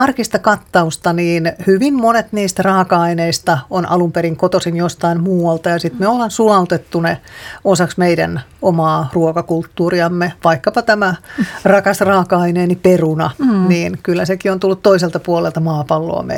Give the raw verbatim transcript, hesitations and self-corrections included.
arkista kattausta, niin hyvin monet niistä raaka-aineista on alun perin kotoisin jostain muualta ja sitten me ollaan sulautettu ne osaksi meidän omaa ruokakulttuuriamme. Vaikkapa tämä rakas raaka-aineeni peruna, mm. niin kyllä sekin on tullut toiselta puolelta maapalloa meille.